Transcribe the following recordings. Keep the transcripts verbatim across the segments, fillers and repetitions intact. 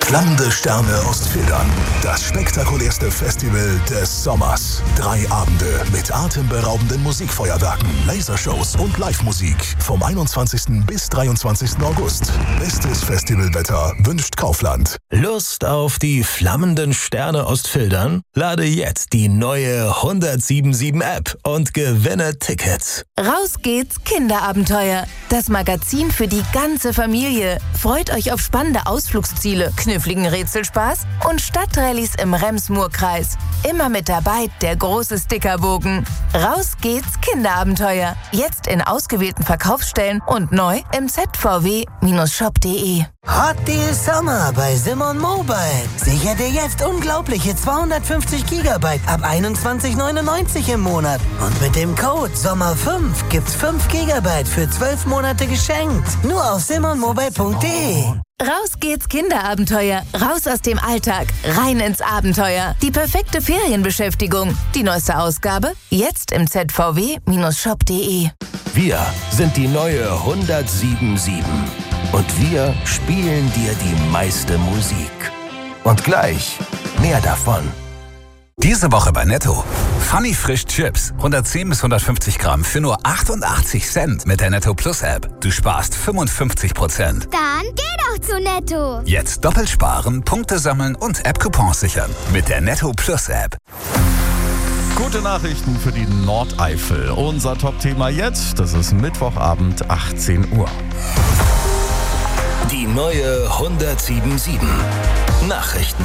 Flammende Sterne Ostfildern. Das spektakulärste Festival des Sommers. Drei Abende mit atemberaubenden Musikfeuerwerken, Lasershows und Live-Musik. Vom einundzwanzigsten bis dreiundzwanzigsten August. Bestes Festivalwetter wünscht Kaufland. Lust auf die flammenden Sterne Ostfildern? Lade jetzt die neue hundertsiebundsiebzig App und gewinne Tickets. Raus geht's, Kinderabenteuer. Das Magazin für die ganze Familie. Freut euch auf spannende Ausflugsziele, kniffligen Rätselspaß und Stadtrallyes im Rems-Murr-Kreis. Immer mit dabei der große Stickerbogen. Raus geht's, Kinderabenteuer. Jetzt in ausgewählten Verkaufsstellen und neu im z v w Shop punkt de. Hot Deal Sommer bei Simon Mobile. Sicher dir jetzt unglaubliche zweihundertfünfzig Gigabyte ab einundzwanzig neunundneunzig im Monat. Und mit dem Code Sommer fünf gibt's fünf Gigabyte für zwölf Monate geschenkt. Nur auf simon mobile punkt de. Raus geht's, Kinderabenteuer. Raus aus dem Alltag. Rein ins Abenteuer. Die perfekte Ferienbeschäftigung. Die neueste Ausgabe jetzt im z v w Shop punkt de. Wir sind die neue hundertsiebundsiebzig. Und wir spielen dir die meiste Musik. Und gleich mehr davon. Diese Woche bei Netto. Funny Frisch Chips. hundertzehn bis hundertfünfzig Gramm für nur achtundachtzig Cent mit der Netto Plus App. Du sparst fünfundfünfzig Prozent. Dann geh doch zu Netto. Jetzt doppelt sparen, Punkte sammeln und App-Coupons sichern. Mit der Netto Plus App. Gute Nachrichten für die Nordeifel. Unser Top-Thema jetzt, das ist Mittwochabend, achtzehn Uhr. Die neue hundertsiebundsiebzig. Nachrichten.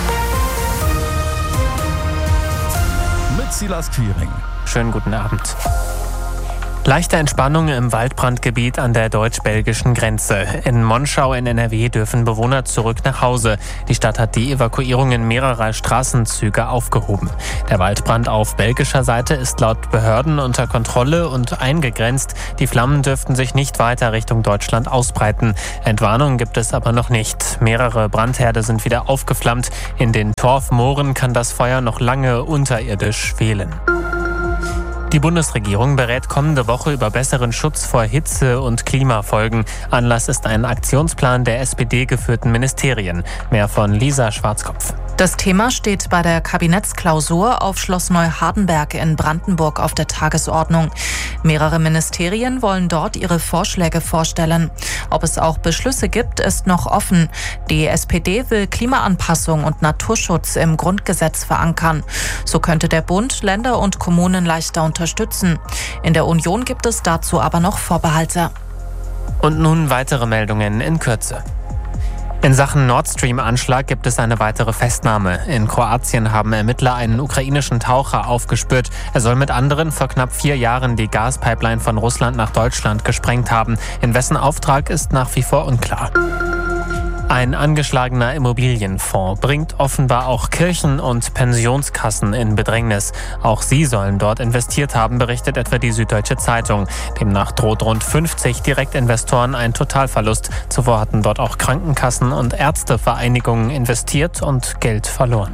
Mit Silas Quiring. Schönen guten Abend. Leichte Entspannung im Waldbrandgebiet an der deutsch-belgischen Grenze. In Monschau in N R W dürfen Bewohner zurück nach Hause. Die Stadt hat die Evakuierungen mehrerer Straßenzüge aufgehoben. Der Waldbrand auf belgischer Seite ist laut Behörden unter Kontrolle und eingegrenzt. Die Flammen dürften sich nicht weiter Richtung Deutschland ausbreiten. Entwarnung gibt es aber noch nicht. Mehrere Brandherde sind wieder aufgeflammt. In den Torfmooren kann das Feuer noch lange unterirdisch schwelen. Die Bundesregierung berät kommende Woche über besseren Schutz vor Hitze- und Klimafolgen. Anlass ist ein Aktionsplan der S P D-geführten Ministerien. Mehr von Lisa Schwarzkopf. Das Thema steht bei der Kabinettsklausur auf Schloss Neuhardenberg in Brandenburg auf der Tagesordnung. Mehrere Ministerien wollen dort ihre Vorschläge vorstellen. Ob es auch Beschlüsse gibt, ist noch offen. Die S P D will Klimaanpassung und Naturschutz im Grundgesetz verankern. So könnte der Bund Länder und Kommunen leichter unterstützen. In der Union gibt es dazu aber noch Vorbehalte. Und nun weitere Meldungen in Kürze. In Sachen Nord Stream-Anschlag gibt es eine weitere Festnahme. In Kroatien haben Ermittler einen ukrainischen Taucher aufgespürt. Er soll mit anderen vor knapp vier Jahren die Gaspipeline von Russland nach Deutschland gesprengt haben. In wessen Auftrag ist nach wie vor unklar. Ein angeschlagener Immobilienfonds bringt offenbar auch Kirchen und Pensionskassen in Bedrängnis. Auch sie sollen dort investiert haben, berichtet etwa die Süddeutsche Zeitung. Demnach droht rund fünfzig Direktinvestoren ein Totalverlust. Zuvor hatten dort auch Krankenkassen und Ärztevereinigungen investiert und Geld verloren.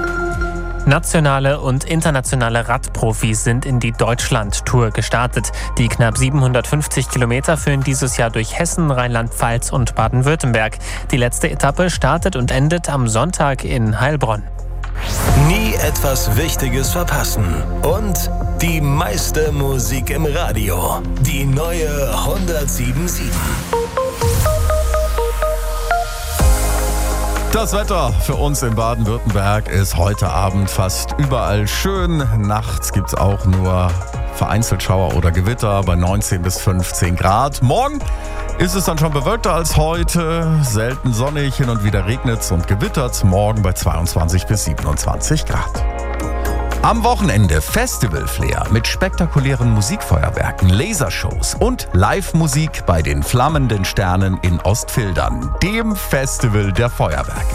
Nationale und internationale Radprofis sind in die Deutschland-Tour gestartet. Die knapp siebenhundertfünfzig Kilometer führen dieses Jahr durch Hessen, Rheinland-Pfalz und Baden-Württemberg. Die letzte Etappe startet und endet am Sonntag in Heilbronn. Nie etwas Wichtiges verpassen. Und die meiste Musik im Radio. Die neue hundertsiebundsiebzig. Das Wetter für uns in Baden-Württemberg ist heute Abend fast überall schön. Nachts gibt es auch nur vereinzelt Schauer oder Gewitter bei neunzehn bis fünfzehn Grad. Morgen ist es dann schon bewölkter als heute. Selten sonnig, hin und wieder regnet es und gewittert es. Morgen bei zweiundzwanzig bis siebenundzwanzig Grad. Am Wochenende Festival-Flair mit spektakulären Musikfeuerwerken, Lasershows und Live-Musik bei den Flammenden Sternen in Ostfildern, dem Festival der Feuerwerke.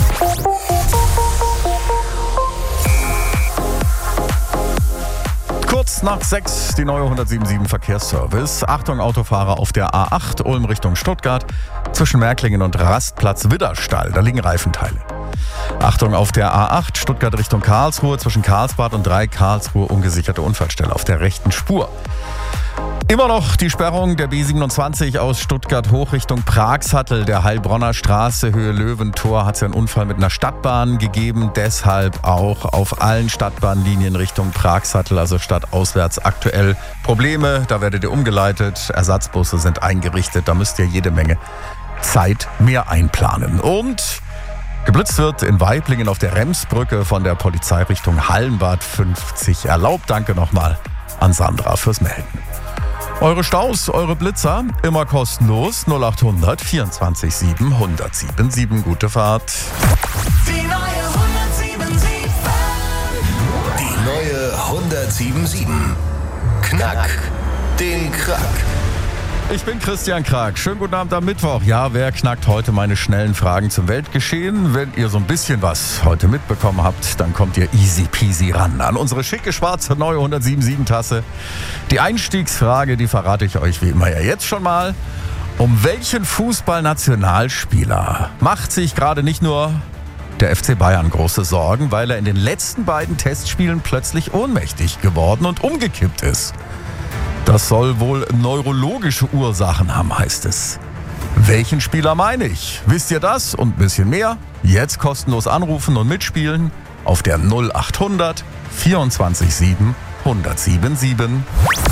Kurz nach sechs die neue hundertsiebundsiebzig Verkehrsservice. Achtung Autofahrer auf der A acht Ulm Richtung Stuttgart zwischen Märklingen und Rastplatz Widderstall. Da liegen Reifenteile. Achtung auf der A acht Stuttgart Richtung Karlsruhe zwischen Karlsbad und drei Karlsruhe ungesicherte Unfallstelle auf der rechten Spur. Immer noch die Sperrung der B siebenundzwanzig aus Stuttgart hoch Richtung Pragsattel, der Heilbronner Straße, Höhe Löwentor, hat es ja einen Unfall mit einer Stadtbahn gegeben. Deshalb auch auf allen Stadtbahnlinien Richtung Pragsattel, also stadtauswärts aktuell Probleme. Da werdet ihr umgeleitet, Ersatzbusse sind eingerichtet, da müsst ihr jede Menge Zeit mehr einplanen. Und geblitzt wird in Waiblingen auf der Remsbrücke von der Polizei Richtung Hallenbad fünfzig erlaubt. Danke nochmal an Sandra fürs Melden. Eure Staus, eure Blitzer, immer kostenlos. null acht hundert vierundzwanzig sieben hundertsieben. Gute Fahrt. Die neue hundertsieben sieben. Die neue hundertsieben sieben. Knack den Krack. Ich bin Christian Krag. Schönen guten Abend am Mittwoch. Ja, wer knackt heute meine schnellen Fragen zum Weltgeschehen? Wenn ihr so ein bisschen was heute mitbekommen habt, dann kommt ihr easy peasy ran an unsere schicke schwarze neue hundertsieben Tasse. Die Einstiegsfrage, die verrate ich euch wie immer ja jetzt schon mal. Um welchen Fußballnationalspieler macht sich gerade nicht nur der F C Bayern große Sorgen, weil er in den letzten beiden Testspielen plötzlich ohnmächtig geworden und umgekippt ist? Das soll wohl neurologische Ursachen haben, heißt es. Welchen Spieler meine ich? Wisst ihr das und ein bisschen mehr? Jetzt kostenlos anrufen und mitspielen auf der null acht hundert vierundzwanzig sieben hundertsieben.